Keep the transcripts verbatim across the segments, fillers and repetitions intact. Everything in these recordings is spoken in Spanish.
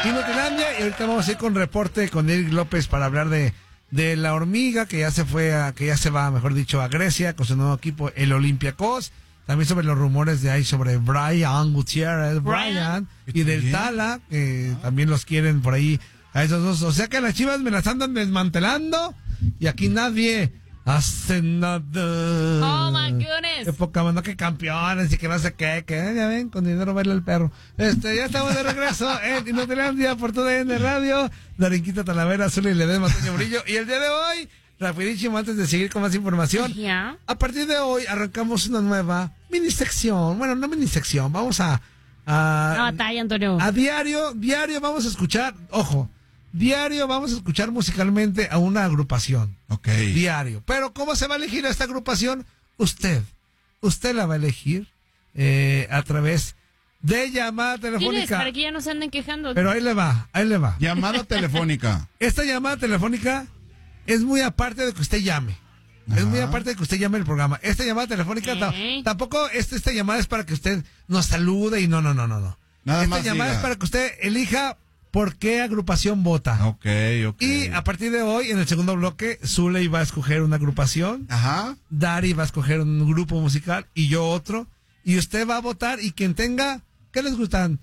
Inutilandia, y ahorita vamos a ir con reporte con Eric López para hablar de, de la hormiga que ya se fue a, que ya se va, mejor dicho, a Grecia con su nuevo equipo, el Olympiacos. También sobre los rumores de ahí sobre Brian Gutiérrez, Brian, y del Tala, que también los quieren por ahí a esos dos. O sea que las Chivas me las andan desmantelando y aquí nadie hace nada. Oh my goodness. Qué poca mano, que campeones y que no sé qué, que ya ven, con dinero baila el perro. Este, ya estamos de regreso en Inutilandia por T D N Radio, Darinquita Talavera, Azul y Ledesma, Toño Murillo. Y el día de hoy, rapidísimo, antes de seguir con más información, yeah. a partir de hoy arrancamos una nueva mini sección. Bueno, no mini sección, vamos a a, no batalla, Antonio. a diario, diario vamos a escuchar, ojo, diario vamos a escuchar musicalmente a una agrupación. Ok. Diario. Pero ¿cómo se va a elegir esta agrupación? Usted. Usted la va a elegir eh, a través de llamada telefónica. Diles, para que ya no se anden quejando. Pero ahí le va, ahí le va. Llamada telefónica. Esta llamada telefónica es muy aparte de que usted llame. Ajá. Es muy aparte de que usted llame el programa. Esta llamada telefónica ¿Eh? tampoco, esta, esta llamada es para que usted nos salude y no, no, no, no, no. Nada esta más llamada diga. es para que usted elija por qué agrupación vota. Ok, ok. Y a partir de hoy, en el segundo bloque, Zuley va a escoger una agrupación. Ajá. Dari va a escoger un grupo musical y yo otro. Y usted va a votar y quien tenga, ¿qué les gustan?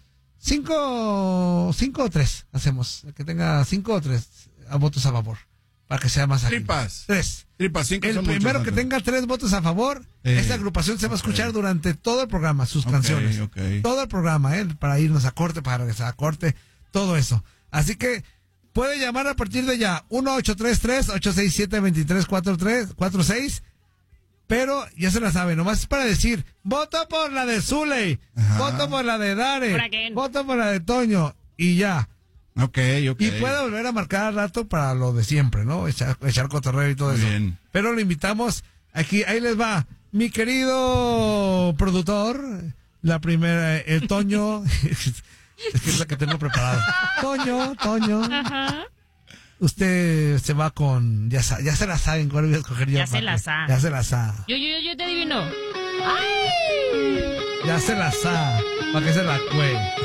Cinco, cinco o tres hacemos. Que tenga cinco o tres a votos a favor. Para que sea más ágil. Tripas. Tres. Tripas, cinco El son primero muchos, que tenga tres votos a favor, eh, esta agrupación se va a escuchar okay. durante todo el programa, sus okay, canciones. Okay. Todo el programa, ¿eh? Para irnos a corte, para regresar a corte, todo eso. Así que puede llamar a partir de ya, uno ocho tres tres, ocho seis siete, dos tres cuatro seis, pero ya se la sabe, nomás es para decir, voto por la de Zuley, voto por la de Dare, voto por la de Toño, y ya. Ok, ok. Y puede volver a marcar al rato para lo de siempre, ¿no? Echar, echar cotorreo y todo Muy eso. bien. Pero lo invitamos aquí, ahí les va, mi querido productor, la primera, el Toño, es que es la que tengo preparada. Toño, Toño. Ajá. Usted se va con, ya, ya se la saben cuál voy a escoger yo. Ya se la sabe. Ya se la sabe. Yo, yo, yo te adivino. ¡Ay! Ya se la sabe, para que se la cuele.